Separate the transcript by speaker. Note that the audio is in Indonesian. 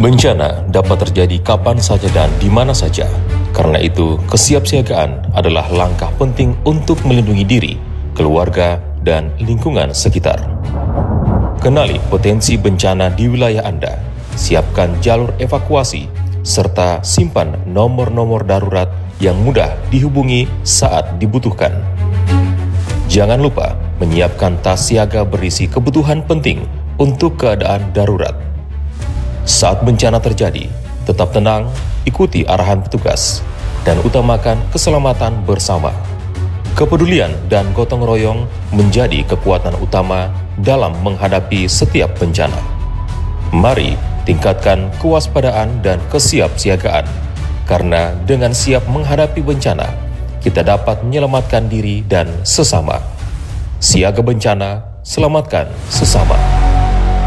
Speaker 1: Bencana dapat terjadi kapan saja dan di mana saja. Karena itu, kesiapsiagaan adalah langkah penting untuk melindungi diri, keluarga, dan lingkungan sekitar. Kenali potensi bencana di wilayah Anda, siapkan jalur evakuasi, serta simpan nomor-nomor darurat yang mudah dihubungi saat dibutuhkan. Jangan lupa menyiapkan tas siaga berisi kebutuhan penting untuk keadaan darurat. Saat bencana terjadi, tetap tenang, ikuti arahan petugas, dan utamakan keselamatan bersama. Kepedulian dan gotong royong menjadi kekuatan utama dalam menghadapi setiap bencana. Mari tingkatkan kewaspadaan dan kesiapsiagaan, karena dengan siap menghadapi bencana, kita dapat menyelamatkan diri dan sesama. Siaga bencana, selamatkan sesama.